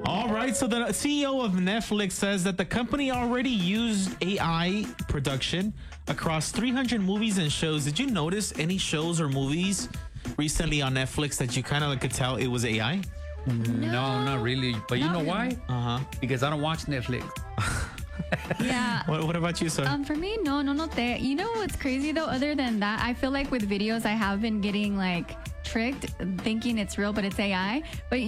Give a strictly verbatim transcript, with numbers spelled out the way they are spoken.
All right. So the C E O of Netflix says that the company already used A I production across three hundred movies and shows. Did you notice any shows or movies recently on Netflix that you kind of could tell it was A I? No, not really. But you Not know really. why? Uh huh. Because I don't watch Netflix. Yeah. What, what about you, sir? Um, for me, no, no, not that. You know what's crazy though? Other than that, I feel like with videos, I have been getting like tricked, thinking it's real, but it's A I. But